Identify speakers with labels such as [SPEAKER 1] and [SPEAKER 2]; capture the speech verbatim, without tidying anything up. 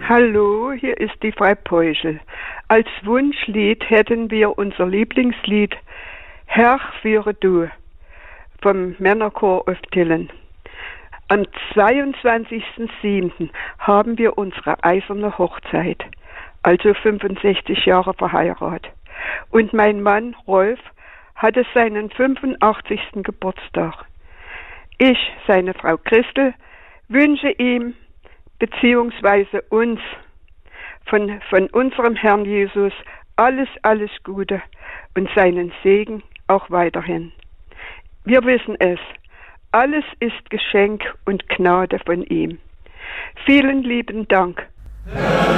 [SPEAKER 1] Hallo, hier ist die Frau Peuschel. Als Wunschlied hätten wir unser Lieblingslied Herr, führe du vom Männerchor auf Tillen. Am zweiundzwanzigsten siebten haben wir unsere eiserne Hochzeit, also fünfundsechzig Jahre verheiratet. Und mein Mann Rolf hatte seinen fünfundachtzigsten Geburtstag. Ich, seine Frau Christel, wünsche ihm beziehungsweise uns von, von unserem Herrn Jesus alles, alles Gute und seinen Segen auch weiterhin. Wir wissen es, alles ist Geschenk und Gnade von ihm. Vielen lieben Dank.